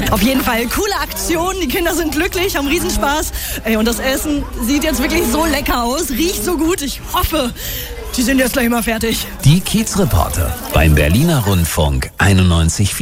Auf jeden Fall coole Aktion, die Kinder sind glücklich, haben Riesenspaß. Und das Essen sieht jetzt wirklich so lecker aus, riecht so gut. Ich hoffe, die sind jetzt gleich mal fertig. Die Kiezreporter beim Berliner Rundfunk 91,4.